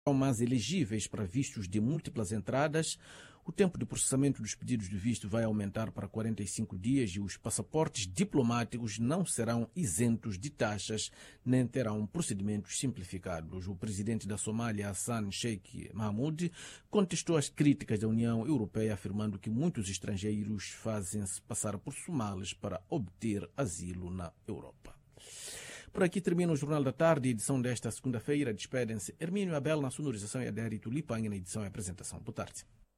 mais elegíveis para vistos de múltiplas entradas, o tempo de processamento dos pedidos de visto vai aumentar para 45 dias e os passaportes diplomáticos não serão isentos de taxas nem terão procedimentos simplificados. O presidente da Somália, Hassan Sheikh Mahmoud, contestou as críticas da União Europeia, afirmando que muitos estrangeiros fazem-se passar por somalis para obter asilo na Europa. Por aqui termina o Jornal da Tarde, edição desta segunda-feira. Despedem-se Hermínio Abel na sonorização e Adérito Lipanha na edição e apresentação. Boa tarde.